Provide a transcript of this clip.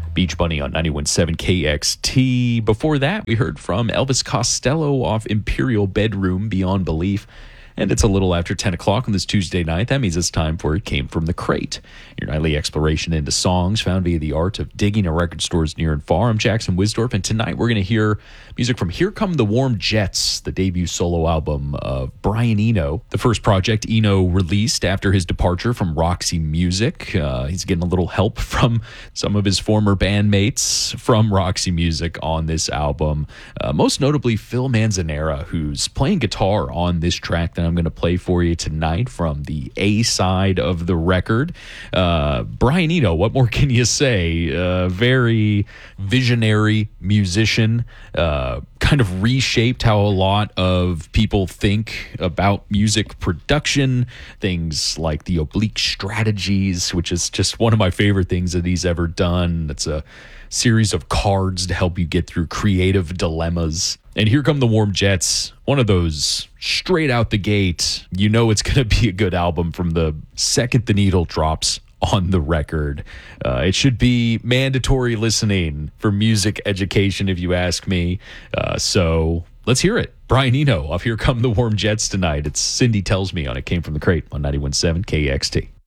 Beach Bunny on 91.7 KXT. Before that, we heard from Elvis Costello off Imperial Bedroom, Beyond Belief. And it's a little after 10 o'clock on this Tuesday night. That means it's time for It Came From the Crate, your nightly exploration into songs found via the art of digging at record stores near and far. I'm Jackson Wisdorf, and tonight we're going to hear music from Here Come the Warm Jets, the debut solo album of Brian Eno, the first project Eno released after his departure from Roxy Music. He's getting a little help from some of his former bandmates from Roxy Music on this album, most notably Phil Manzanera, who's playing guitar on this track that I'm going to play for you tonight from the A side of the record. Brian Eno, what more can you say? Very visionary musician, kind of reshaped how a lot of people think about music production, things like the Oblique Strategies, which is just one of my favorite things that he's ever done. It's a series of cards to help you get through creative dilemmas. And Here Come the Warm Jets, one of those straight out the gate, you know it's going to be a good album from the second the needle drops on the record. It should be mandatory listening for music education, if you ask me. So let's hear it. Brian Eno off Here Come the Warm Jets tonight. It's Cindy Tells Me on It Came From the Crate on 91.7 KXT.